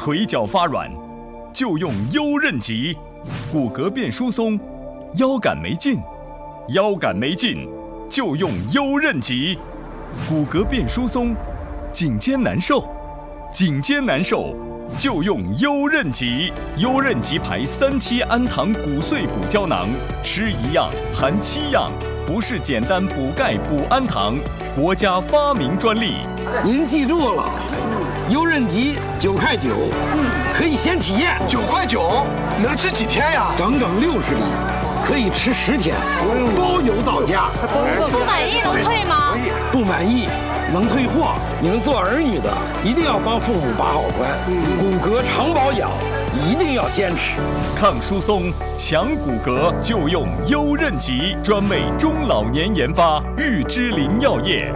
腿脚发软，就用优韧极；骨骼变疏松，腰杆没劲，就用优韧极；骨骼变疏松，颈肩难受，就用优韧极。优韧极牌3期氨糖骨碎补胶囊，吃1样含7样，不是简单补钙补氨糖，国家发明专利。 您记住了，优韧极9.9块，可以先体验。 9.9块，能吃几天呀？ 整整60粒，可以吃10天，包邮到家。 不满意能退吗？ 不满意能退货。你们做儿女的一定要帮父母把好关，骨骼常保养一定要坚持。 抗疏松、强骨骼，就用优韧极，专为中老年研发，玉芝林药业。